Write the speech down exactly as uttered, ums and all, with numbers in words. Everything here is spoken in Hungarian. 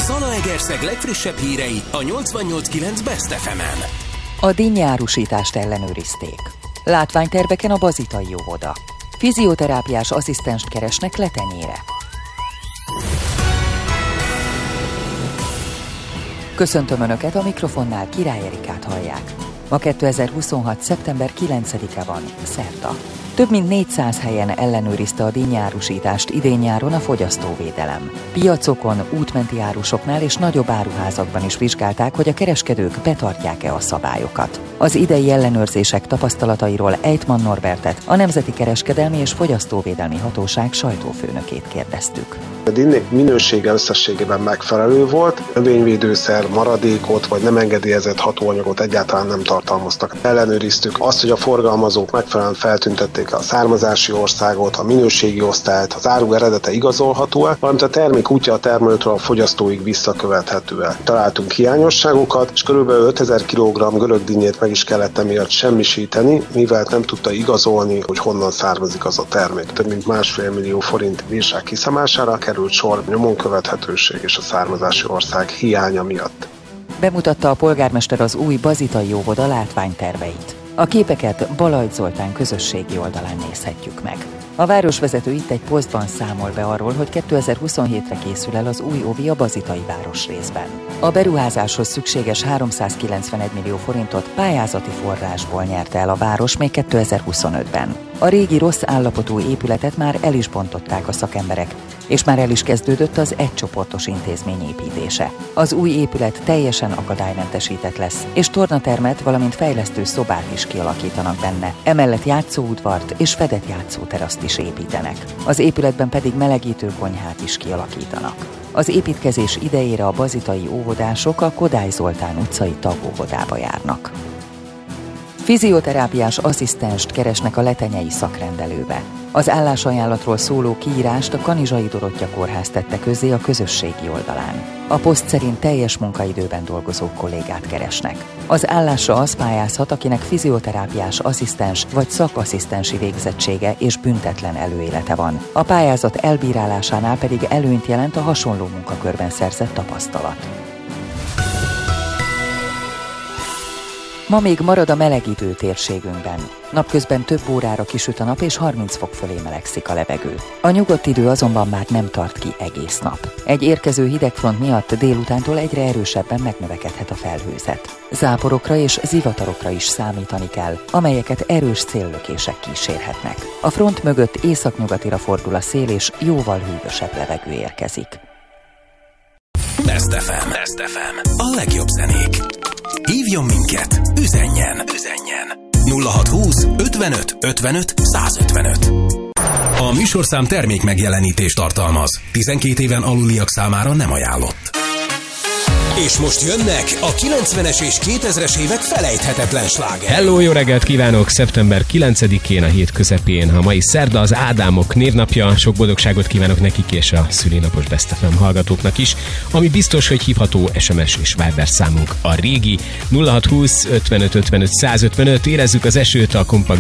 Zalaegerszeg legfrissebb hírei a nyolcvannyolc kilenc Best ef emen. A dinnye árusítást ellenőrizték. Látványterveken a bazitai óvoda. Fizioterápiás asszisztenst keresnek Letenyére. Köszöntöm Önöket, a mikrofonnál Király Erikát hallják. Ma kétezer-huszonhat. szeptember kilencedike van, szerda. Több mint négyszáz helyen ellenőrizte a dinnyárusítást idén-nyáron a fogyasztóvédelem. Piacokon, útmenti árusoknál és nagyobb áruházakban is vizsgálták, hogy a kereskedők betartják-e a szabályokat. Az idei ellenőrzések tapasztalatairól Ejtman Norbertet, a Nemzeti Kereskedelmi és Fogyasztóvédelmi Hatóság sajtófőnökét kérdeztük. A dinnyék minősége összességében megfelelő volt, növényvédőszer, maradékot vagy nem engedélyezett hatóanyagot egyáltalán nem tartalmaztak. Ellenőriztük azt, hogy a forgalmazók megfelelően feltüntették a származási országot, a minőségi osztályt, az áru eredete igazolható-e, valamint a termék útja a termelőtől a fogyasztóig visszakövethető-e. Találtunk hiányosságokat, és kb. ötezer kilogramm görög dinnyét meg is kellett emiatt semmisíteni, mivel nem tudta igazolni, hogy honnan származik az a termék. Több mint másfél millió forint bírság kiszámására került sor nyomon követhetőség és a származási ország hiánya miatt. Bemutatta a polgármester az új bazitai óvoda látványterveit. A képeket Balajt Zoltán közösségi oldalán nézhetjük meg. A városvezető itt egy posztban számol be arról, hogy kétezer-huszonhétre készül el az új óvi a bazitai városrészben. A beruházáshoz szükséges háromszázkilencvenegy millió forintot pályázati forrásból nyerte el a város még kétezer-huszonötben. A régi rossz állapotú épületet már el is bontották a szakemberek, és már el is kezdődött az egycsoportos intézmény építése. Az új épület teljesen akadálymentesített lesz, és tornatermet, valamint fejlesztő szobát is kialakítanak benne. Emellett játszóudvart és fedett játszóteraszt is építenek. Az épületben pedig melegítő konyhát is kialakítanak. Az építkezés idejére a bazitai óvodások a Kodály Zoltán utcai tagóvodába járnak. Fizioterápiás asszisztenst keresnek a letenyei szakrendelőbe. Az állásajánlatról szóló kiírást a Kanizsai Dorottya Kórház tette közzé a közösségi oldalán. A poszt szerint teljes munkaidőben dolgozó kollégát keresnek. Az állásra az pályázhat, akinek fizioterápiás asszisztens vagy szakasszisztensi végzettsége és büntetlen előélete van. A pályázat elbírálásánál pedig előnyt jelent a hasonló munkakörben szerzett tapasztalat. Ma még marad a meleg idő térségünkben. Napközben több órára kisüt a nap és harminc fok fölé melegszik a levegő. A nyugodt idő azonban már nem tart ki egész nap. Egy érkező hidegfront miatt délutántól egyre erősebben megnövekedhet a felhőzet. Záporokra és zivatarokra is számítani kell, amelyeket erős széllökések kísérhetnek. A front mögött északnyugatira fordul a szél és jóval hűvösebb levegő érkezik. Best ef em. Best ef em. A legjobb zenék. Hívjon minket, üzenjen, üzenjen. nulla hatszázhúsz ötvenöt ötvenöt százötvenöt. A műsorszám termék megjelenítést tartalmaz. tizenkét éven aluliak számára nem ajánlott. És most jönnek a kilencvenes és kétezres évek felejthetetlen sláger. Hello, jó reggelt kívánok! szeptember kilencedikén, a hét közepén, a mai szerda az Ádámok névnapja. Sok boldogságot kívánok nekik és a szülinapos Best ef em hallgatóknak is. Ami biztos, hogy hívható es em es és Viber számunk a régi nulla hatszázhúsz ötvenöt ötvenöt százötvenöt. Érezzük az esőt, a kompakt